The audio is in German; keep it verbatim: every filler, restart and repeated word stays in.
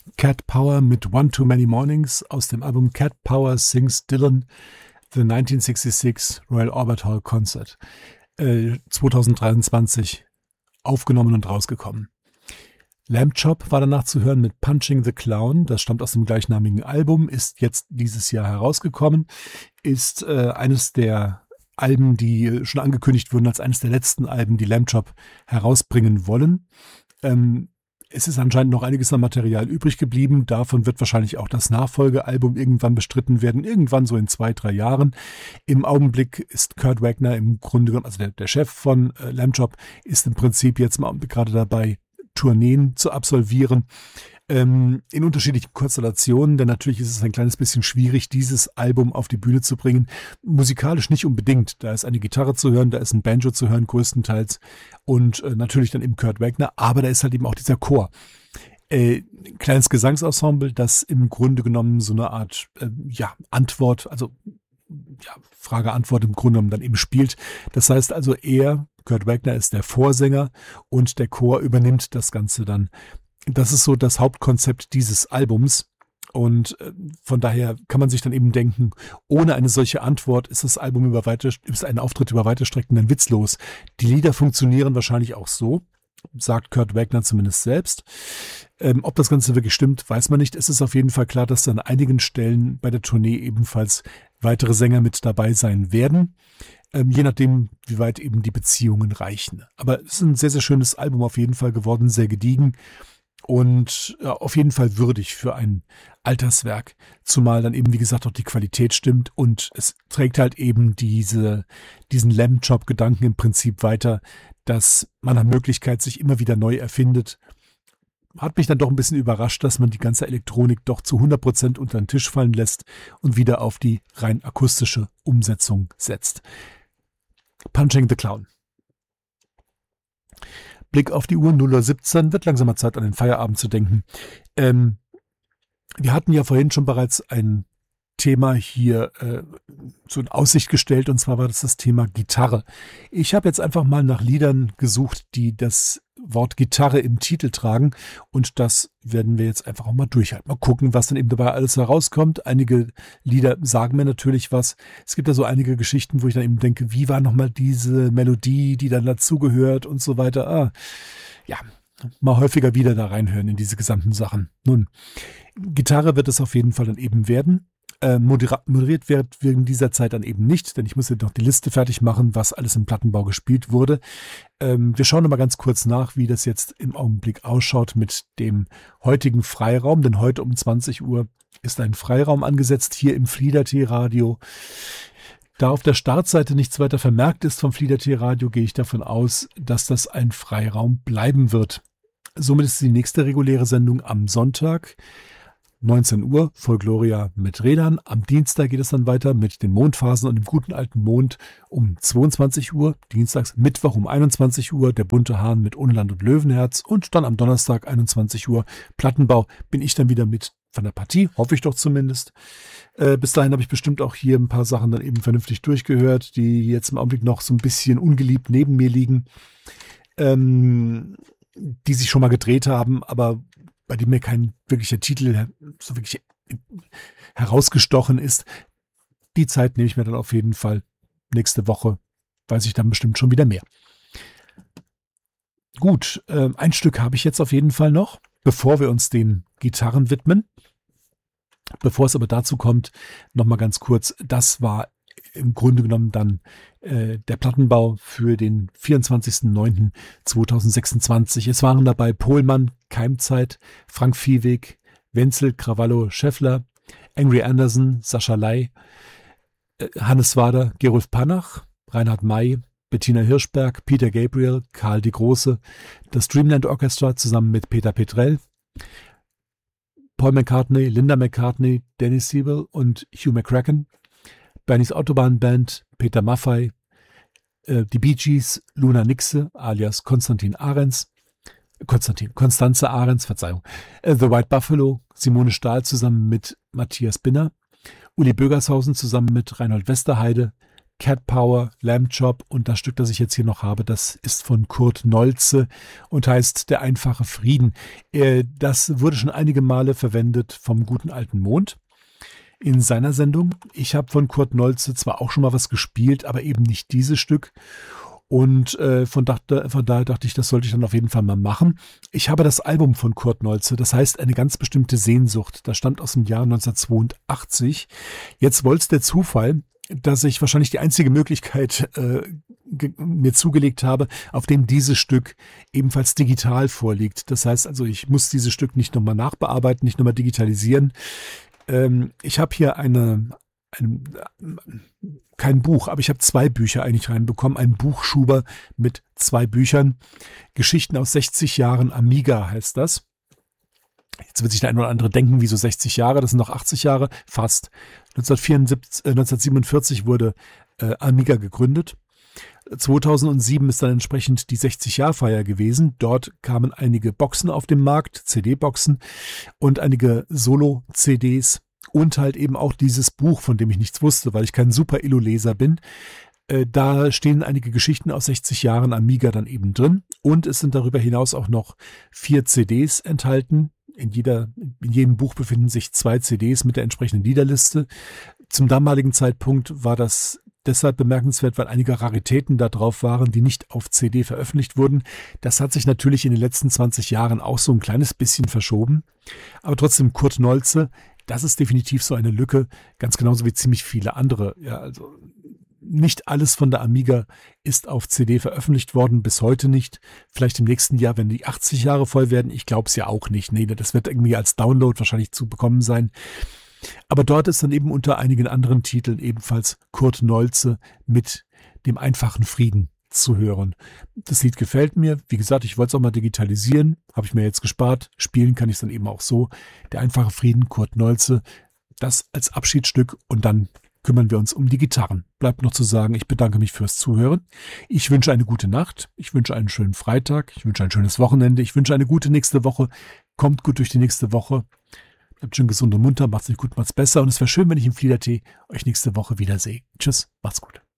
Cat Power mit One Too Many Mornings aus dem Album Cat Power Sings Dylan The neunzehnhundertsechsundsechzig Royal Albert Hall Concert. Äh, zweitausenddreiundzwanzig aufgenommen und rausgekommen. Lamb Chop war danach zu hören mit Punching the Clown. Das stammt aus dem gleichnamigen Album, ist jetzt dieses Jahr herausgekommen, ist äh, eines der Alben, die schon angekündigt wurden als eines der letzten Alben, die Lamb Chop herausbringen wollen. Ähm, es ist anscheinend noch einiges an Material übrig geblieben. Davon wird wahrscheinlich auch das Nachfolgealbum irgendwann bestritten werden, irgendwann so in zwei, drei Jahren. Im Augenblick ist Kurt Wagner im Grunde genommen, also der, der Chef von äh, Lamb Chop, ist im Prinzip jetzt im Augenblick gerade dabei, Tourneen zu absolvieren, ähm, in unterschiedlichen Konstellationen, denn natürlich ist es ein kleines bisschen schwierig, dieses Album auf die Bühne zu bringen. Musikalisch nicht unbedingt, da ist eine Gitarre zu hören, da ist ein Banjo zu hören größtenteils und äh, natürlich dann eben Kurt Wagner, aber da ist halt eben auch dieser Chor. Äh, ein kleines Gesangsensemble, das im Grunde genommen so eine Art äh, ja, Antwort, also ja, Frage-Antwort im Grunde genommen dann eben spielt. Das heißt also, er, Kurt Wagner, ist der Vorsänger und der Chor übernimmt das Ganze dann. Das ist so das Hauptkonzept dieses Albums und von daher kann man sich dann eben denken, ohne eine solche Antwort ist das Album über weite, ist ein Auftritt über weite Strecken dann witzlos. Die Lieder funktionieren wahrscheinlich auch so, sagt Kurt Wagner zumindest selbst. Ähm, ob das Ganze wirklich stimmt, weiß man nicht. Es ist auf jeden Fall klar, dass an einigen Stellen bei der Tournee ebenfalls weitere Sänger mit dabei sein werden. Ähm, je nachdem, wie weit eben die Beziehungen reichen. Aber es ist ein sehr, sehr schönes Album auf jeden Fall geworden, sehr gediegen und ja, auf jeden Fall würdig für ein Alterswerk. Zumal dann eben, wie gesagt, auch die Qualität stimmt und es trägt halt eben diese, diesen Lamb Chop-Gedanken im Prinzip weiter, dass man nach Möglichkeit sich immer wieder neu erfindet. Hat mich dann doch ein bisschen überrascht, dass man die ganze Elektronik doch zu hundert Prozent unter den Tisch fallen lässt und wieder auf die rein akustische Umsetzung setzt. Punching the Clown. Blick auf die Uhr, null Uhr siebzehn, wird langsam mal Zeit, an den Feierabend zu denken. Ähm, wir hatten ja vorhin schon bereits ein Thema hier äh, so in Aussicht gestellt, und zwar war das das Thema Gitarre. Ich habe jetzt einfach mal nach Liedern gesucht, die das Wort Gitarre im Titel tragen, und das werden wir jetzt einfach auch mal durchhalten. Mal gucken, was dann eben dabei alles herauskommt. Einige Lieder sagen mir natürlich was. Es gibt da so einige Geschichten, wo ich dann eben denke, wie war nochmal diese Melodie, die dann dazugehört und so weiter. Ah, ja, mal häufiger wieder da reinhören in diese gesamten Sachen. Nun, Gitarre wird es auf jeden Fall dann eben werden. Äh, modera- moderiert wird wegen dieser Zeit dann eben nicht, denn ich muss jetzt noch die Liste fertig machen, was alles im Plattenbau gespielt wurde. Ähm, wir schauen noch mal ganz kurz nach, wie das jetzt im Augenblick ausschaut mit dem heutigen Freiraum, denn heute um zwanzig Uhr ist ein Freiraum angesetzt hier im Flieder-T-Radio. Da auf der Startseite nichts weiter vermerkt ist vom Flieder-T-Radio, gehe ich davon aus, dass das ein Freiraum bleiben wird. Somit ist die nächste reguläre Sendung am Sonntag, neunzehn Uhr, Folkloria mit Rädern. Am Dienstag geht es dann weiter mit den Mondphasen und dem guten alten Mond um zweiundzwanzig Uhr. Dienstags, Mittwoch um einundzwanzig Uhr, der bunte Hahn mit Unland und Löwenherz. Und dann am Donnerstag, einundzwanzig Uhr, Plattenbau, bin ich dann wieder mit von der Partie, hoffe ich doch zumindest. Äh, bis dahin habe ich bestimmt auch hier ein paar Sachen dann eben vernünftig durchgehört, die jetzt im Augenblick noch so ein bisschen ungeliebt neben mir liegen, ähm, die sich schon mal gedreht haben, aber bei dem mir kein wirklicher Titel so wirklich herausgestochen ist. Die Zeit nehme ich mir dann auf jeden Fall. Nächste Woche weiß ich dann bestimmt schon wieder mehr. Gut, äh, ein Stück habe ich jetzt auf jeden Fall noch, bevor wir uns den Gitarren widmen. Bevor es aber dazu kommt, nochmal ganz kurz, das war im Grunde genommen dann äh, der Plattenbau für den vierundzwanzigsten neunten zweitausendsechsundzwanzig. Es waren dabei Pohlmann, Keimzeit, Frank Viehweg, Wenzel, Krawallo, Scheffler, Angry Anderson, Sascha Ley, äh, Hannes Wader, Gerulf Panach, Reinhard May, Bettina Hirschberg, Peter Gabriel, Karl die Große, das Dreamland Orchestra zusammen mit Peter Petrell, Paul McCartney, Linda McCartney, Dennis Siebel und Hugh McCracken, Bernies Autobahnband, Peter Maffay, äh, die Bee Gees, Luna Nixe alias Konstantin Ahrens, Konstantin, Konstanze Ahrens, Verzeihung, äh, The White Buffalo, Simone Stahl zusammen mit Matthias Binner, Uli Bögershausen zusammen mit Reinhold Westerheide, Cat Power, Lamb Chop und das Stück, das ich jetzt hier noch habe, das ist von Kurt Nolze und heißt Der einfache Frieden. Äh, das wurde schon einige Male verwendet vom guten alten Mond in seiner Sendung. Ich habe von Kurt Nolze zwar auch schon mal was gespielt, aber eben nicht dieses Stück. Und äh, von, dachte, von daher dachte ich, das sollte ich dann auf jeden Fall mal machen. Ich habe das Album von Kurt Nolze, das heißt Eine ganz bestimmte Sehnsucht. Das stammt aus dem Jahr neunzehnhundertzweiundachtzig. Jetzt wollte es der Zufall, dass ich wahrscheinlich die einzige Möglichkeit äh, mir zugelegt habe, auf dem dieses Stück ebenfalls digital vorliegt. Das heißt also, ich muss dieses Stück nicht nochmal nachbearbeiten, nicht nochmal digitalisieren. Ähm, ich habe hier eine... Ein, kein Buch, aber ich habe zwei Bücher eigentlich reinbekommen. Ein Buchschuber mit zwei Büchern. Geschichten aus sechzig Jahren Amiga heißt das. Jetzt wird sich der eine oder andere denken, wieso sechzig Jahre? Das sind noch achtzig Jahre, fast. neunzehnhundertvierundsiebzig, äh, neunzehnhundertsiebenundvierzig wurde äh, Amiga gegründet. zweitausendsieben ist dann entsprechend die sechzig-Jahr-Feier gewesen. Dort kamen einige Boxen auf den Markt, C D-Boxen und einige Solo-C Ds. Und halt eben auch dieses Buch, von dem ich nichts wusste, weil ich kein Super-Illo-Leser bin. Äh, da stehen einige Geschichten aus sechzig Jahren Amiga dann eben drin. Und es sind darüber hinaus auch noch vier C Ds enthalten. In, jeder, in jedem Buch befinden sich zwei C Ds mit der entsprechenden Liederliste. Zum damaligen Zeitpunkt war das deshalb bemerkenswert, weil einige Raritäten da drauf waren, die nicht auf C D veröffentlicht wurden. Das hat sich natürlich in den letzten zwanzig Jahren auch so ein kleines bisschen verschoben. Aber trotzdem Kurt Nolze, das ist definitiv so eine Lücke, ganz genauso wie ziemlich viele andere. Ja, also nicht alles von der Amiga ist auf C D veröffentlicht worden, bis heute nicht. Vielleicht im nächsten Jahr, wenn die achtzig Jahre voll werden. Ich glaube es ja auch nicht. Nee, das wird irgendwie als Download wahrscheinlich zu bekommen sein. Aber dort ist dann eben unter einigen anderen Titeln ebenfalls Kurt Nolze mit dem einfachen Frieden zu hören. Das Lied gefällt mir. Wie gesagt, ich wollte es auch mal digitalisieren. Habe ich mir jetzt gespart. Spielen kann ich es dann eben auch so. Der einfache Frieden, Kurt Nolze. Das als Abschiedsstück und dann kümmern wir uns um die Gitarren. Bleibt noch zu sagen, ich bedanke mich fürs Zuhören. Ich wünsche eine gute Nacht. Ich wünsche einen schönen Freitag. Ich wünsche ein schönes Wochenende. Ich wünsche eine gute nächste Woche. Kommt gut durch die nächste Woche. Bleibt schön gesund und munter. Macht's nicht gut, macht's besser. Und es wäre schön, wenn ich im Fliedertee euch nächste Woche wiedersehe. Tschüss, macht's gut.